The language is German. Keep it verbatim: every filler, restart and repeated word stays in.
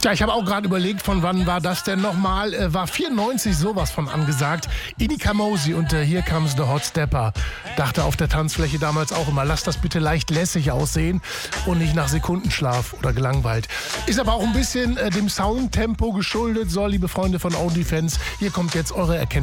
Ja, ich habe auch gerade überlegt, von wann war das denn nochmal? Äh, war vierundneunzig sowas von angesagt. Idi Kamosi und äh, Here Comes the Hot Stepper. Dachte auf der Tanzfläche damals auch immer, lass das bitte leicht lässig aussehen und nicht nach Sekundenschlaf oder gelangweilt. Ist aber auch ein bisschen äh, dem Soundtempo geschuldet. So, liebe Freunde von OnlyFans, hier kommt jetzt eure Erkenntnis.